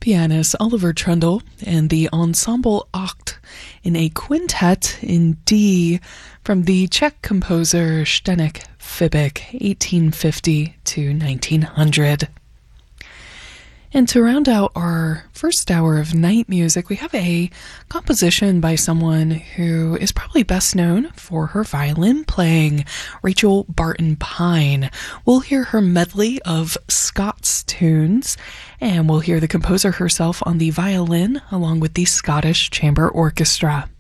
Pianist Oliver Trundle and the Ensemble Acht in a quintet in D from the Czech composer Zdeněk Fibik, 1850 to 1900. And to round out our first hour of night music, we have a composition by someone who is probably best known for her violin playing, Rachel Barton Pine. We'll hear her medley of Scots tunes, and we'll hear the composer herself on the violin along with the Scottish Chamber Orchestra.